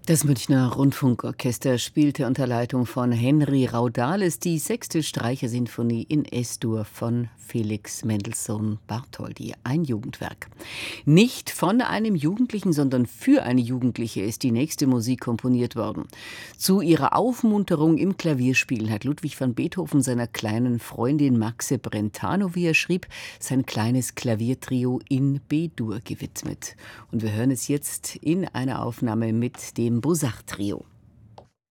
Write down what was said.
Das Münchner Rundfunkorchester spielte unter Leitung von Henry Raudales die sechste Streichersinfonie in S-Dur von Felix Mendelssohn Bartholdy, ein Jugendwerk. Nicht von einem Jugendlichen, sondern für eine Jugendliche ist die nächste Musik komponiert worden. Zu ihrer Aufmunterung im Klavierspielen hat Ludwig van Beethoven seiner kleinen Freundin Maxe Brentano, wie er schrieb, sein kleines Klaviertrio in B-Dur gewidmet. Und wir hören es jetzt in einer Aufnahme mit dem Bosach-Trio.